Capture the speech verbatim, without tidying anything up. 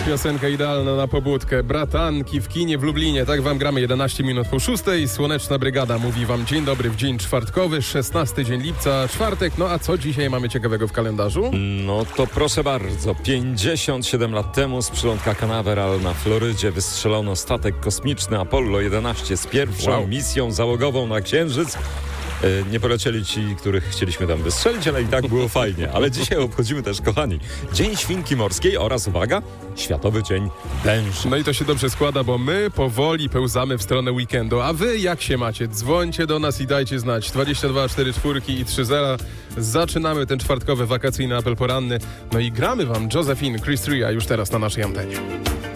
Piosenka idealna na pobudkę. Bratanki w kinie w Lublinie. Tak wam gramy jedenaście minut po szóstej. Słoneczna Brygada mówi wam dzień dobry w dzień czwartkowy, szesnasty dzień lipca, czwartek. No a co dzisiaj mamy ciekawego w kalendarzu? No to proszę bardzo. pięćdziesiąt siedem lat temu z przylądka Canaveral na Florydzie wystrzelono statek kosmiczny Apollo jedenaście z pierwszą Wow. misją załogową na Księżyc. Nie polecieli ci, których chcieliśmy tam wystrzelić, ale i tak było fajnie. Ale dzisiaj obchodzimy też, kochani, Dzień Świnki Morskiej oraz, uwaga, Światowy Dzień Węży. No i to się dobrze składa, bo my powoli pełzamy w stronę weekendu. A wy jak się macie? Dzwońcie do nas i dajcie znać. dwadzieścia dwa cztery cztery i trzy zera. Zaczynamy ten czwartkowy wakacyjny apel poranny. No i gramy wam Josephine, Chris Ria już teraz na naszej antenie.